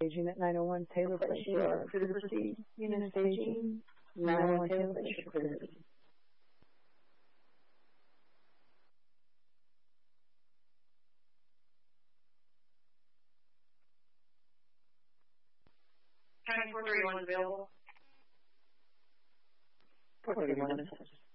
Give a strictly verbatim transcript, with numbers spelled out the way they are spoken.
staging at nine oh one Taylor Place. You are clear to proceed. Unit staging, nine oh one Taylor Place, you're clear to proceed. County four thirty-one is available. four thirty-one is